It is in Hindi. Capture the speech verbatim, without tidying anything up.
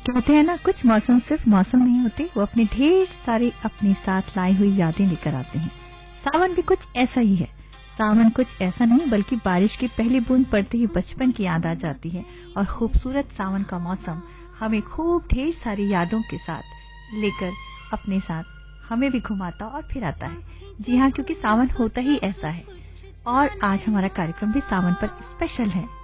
कहते हैं ना, कुछ मौसम सिर्फ मौसम नहीं होते, वो अपने ढेर सारे अपने साथ लाई हुई यादें लेकर आते हैं। सावन भी कुछ ऐसा ही है। सावन कुछ ऐसा नहीं बल्कि बारिश की पहली बूंद पड़ते ही बचपन की याद आ जाती है और खूबसूरत सावन का मौसम हमें खूब ढेर सारी यादों के साथ लेकर अपने साथ हमें भी घुमाता और फिराता है। जी हाँ, क्योंकि सावन होता ही ऐसा है। और आज हमारा कार्यक्रम भी सावन पर स्पेशल है।